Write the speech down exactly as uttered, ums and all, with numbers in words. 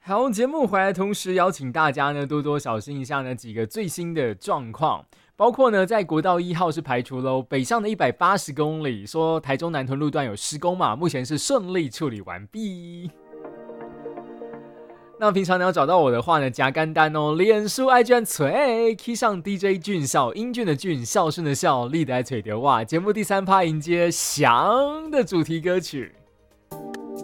好，节目回来同时邀请大家呢多多小心一下呢几个最新的状况，包括呢在国道一号是排除喽，北上的一百八十公里，说台中南屯路段有施工嘛，目前是顺利处理完毕。那平常你要找到我的话呢，加干单哦，脸书 I G 吹 key 上 D J 俊孝，英俊的俊，孝顺的孝，立得吹的哇，节目第三趴迎接翔的主题歌曲。